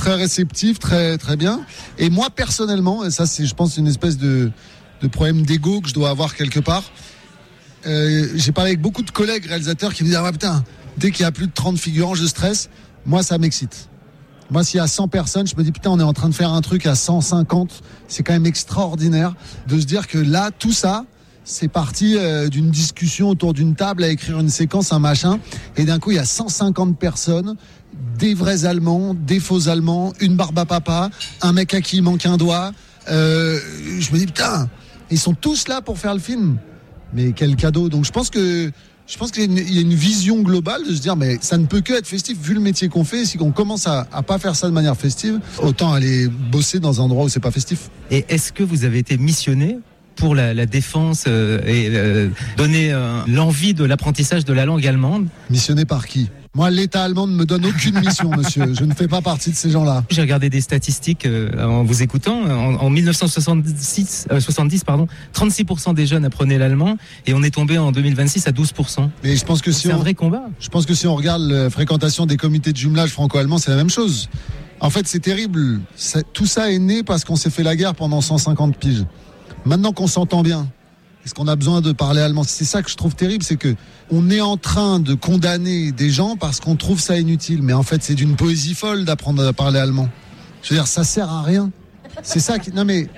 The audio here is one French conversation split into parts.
très réceptif, très très bien. Et moi personnellement, et ça c'est, je pense, une espèce de problème d'ego que je dois avoir quelque part. J'ai parlé avec beaucoup de collègues réalisateurs qui me disent ah ouais, putain, dès qu'il y a plus de 30 figurants, je stresse. Moi, ça m'excite. Moi, s'il y a 100 personnes, je me dis putain, on est en train de faire un truc à 150. C'est quand même extraordinaire de se dire que là, tout ça, c'est parti d'une discussion autour d'une table à écrire une séquence, un machin. Et d'un coup, il y a 150 personnes, des vrais Allemands, des faux Allemands, une barbe à papa, un mec à qui il manque un doigt. Je me dis putain, ils sont tous là pour faire le film. Mais quel cadeau. Donc je pense qu'il y a une vision globale de se dire mais ça ne peut que être festif vu le métier qu'on fait. Si on commence à pas faire ça de manière festive, autant aller bosser dans un endroit où c'est pas festif. Et est-ce que vous avez été missionné pour la défense et donner l'envie de l'apprentissage de la langue allemande? Missionné par qui? Moi, l'État allemand ne me donne aucune mission, monsieur. Je ne fais pas partie de ces gens-là. J'ai regardé des statistiques en vous écoutant. En 1970, 36% des jeunes apprenaient l'allemand et on est tombé en 2026 à 12%. Mais je pense que c'est un vrai combat. Je pense que si on regarde la fréquentation des comités de jumelage franco-allemands, c'est la même chose. En fait, c'est terrible. Tout ça est né parce qu'on s'est fait la guerre pendant 150 piges. Maintenant qu'on s'entend bien, est-ce qu'on a besoin de parler allemand? C'est ça que je trouve terrible, c'est que on est en train de condamner des gens parce qu'on trouve ça inutile. Mais en fait, c'est d'une poésie folle d'apprendre à parler allemand. Je veux dire, ça sert à rien. C'est ça qui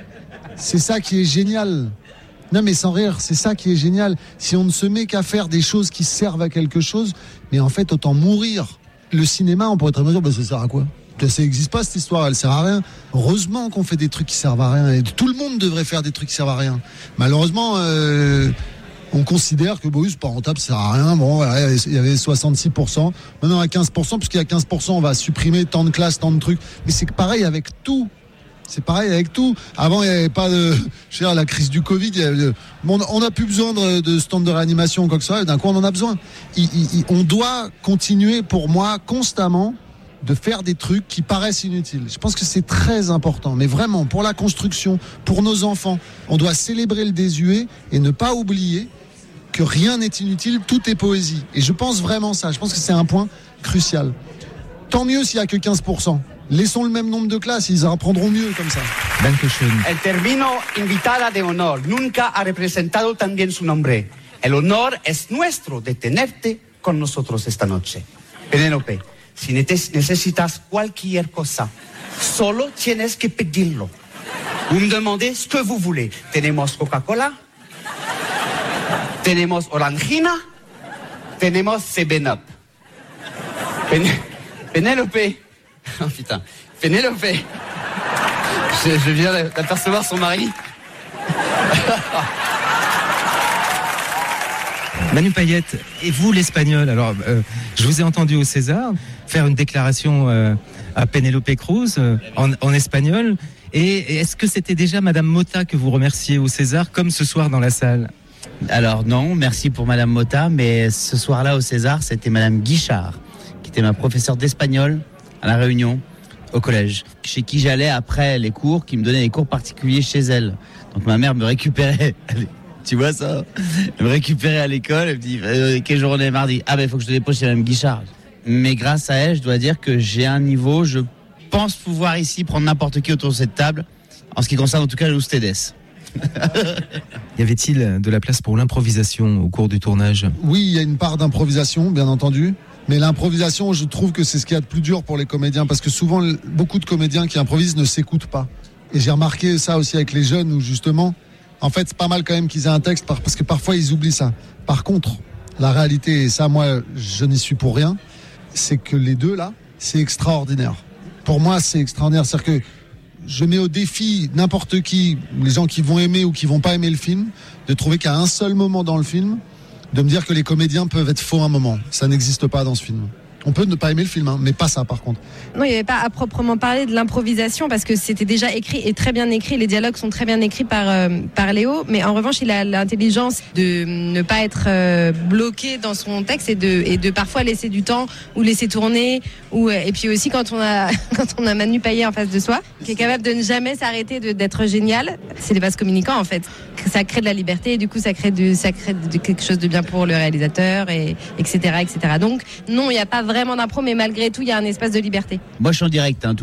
est génial. Non mais sans rire, c'est ça qui est génial. Si on ne se met qu'à faire des choses qui servent à quelque chose, mais en fait, autant mourir. Le cinéma, on pourrait très bien dire, ça sert à quoi? Ça n'existe pas cette histoire, elle sert à rien. Heureusement qu'on fait des trucs qui servent à rien. Et tout le monde devrait faire des trucs qui servent à rien. Malheureusement, on considère que c'est pas rentable, ça sert à rien. Bon, voilà, il y avait 66%. Maintenant, à 15%, puisqu'il y a 15%, on va supprimer tant de classes, tant de trucs. Mais c'est pareil avec tout. C'est pareil avec tout. Avant, il n'y avait pas la crise du Covid. On n'a plus besoin de stand de réanimation ou quoi que ce soit. D'un coup, on en a besoin. On doit continuer, pour moi, constamment, de faire des trucs qui paraissent inutiles. Je pense que c'est très important, mais vraiment, pour la construction, pour nos enfants, on doit célébrer le désuet et ne pas oublier que rien n'est inutile, tout est poésie. Et je pense vraiment ça, je pense que c'est un point crucial. Tant mieux s'il n'y a que 15%. Laissons le même nombre de classes, ils apprendront mieux comme ça. Dankeschön. El término invitada de honor nunca ha representado tan bien su nombre. El honor es nuestro de tenerte con nosotros esta noche. Penélope, si necesitas cualquier cosa, solo tienes que pedirlo. Vous me demandez ce que vous voulez. Tenemos Coca-Cola, tenemos Orangina, tenemos 7-Up. Penélope. Oh putain. Penélope. Je viens d'apercevoir son mari. Manu Payette, et vous l'espagnol? Alors, je vous ai entendu au César faire une déclaration à Penélope Cruz en espagnol. Et est-ce que c'était déjà Madame Motta que vous remerciez au César, comme ce soir dans la salle? Alors non, merci pour Madame Motta, mais ce soir-là au César, c'était Madame Guichard, qui était ma professeure d'espagnol à La Réunion, au collège, chez qui j'allais après les cours, qui me donnait des cours particuliers chez elle. Donc ma mère me récupérait. Tu vois ça? Elle me récupérait à l'école, elle me dit quelle journée mardi? Ah il faut que je te dépose chez Mme Guichard. Mais grâce à elle, je dois dire que j'ai un niveau, je pense pouvoir ici prendre n'importe qui autour de cette table, en ce qui concerne en tout cas le Ustedes. Y avait-il de la place pour l'improvisation au cours du tournage? Oui, il y a une part d'improvisation, bien entendu. Mais l'improvisation, je trouve que c'est ce qu'il y a de plus dur pour les comédiens, parce que souvent, beaucoup de comédiens qui improvisent ne s'écoutent pas. Et j'ai remarqué ça aussi avec les jeunes, où justement, en fait, c'est pas mal quand même qu'ils aient un texte, parce que parfois, ils oublient ça. Par contre, la réalité, et ça, moi, je n'y suis pour rien, c'est que les deux, là, c'est extraordinaire. Pour moi, c'est extraordinaire. C'est-à-dire que je mets au défi n'importe qui, les gens qui vont aimer ou qui vont pas aimer le film, de trouver qu'à un seul moment dans le film, de me dire que les comédiens peuvent être faux un moment. Ça n'existe pas dans ce film. On peut ne pas aimer le film, hein, mais pas ça par contre. Non, il n'y avait pas à proprement parler de l'improvisation parce que c'était déjà écrit et très bien écrit. Les dialogues sont très bien écrits par Léo, mais en revanche, il a l'intelligence de ne pas être bloqué dans son texte et de parfois laisser du temps ou laisser tourner. Et puis aussi quand on a Manu Payet en face de soi, qui est capable de ne jamais s'arrêter d'être génial, c'est les vases communicants en fait. Ça crée de la liberté et du coup ça crée de quelque chose de bien pour le réalisateur et etc. Donc non, il n'y a pas vraiment d'impro, mais malgré tout, il y a un espace de liberté. Moi, je suis en direct, hein,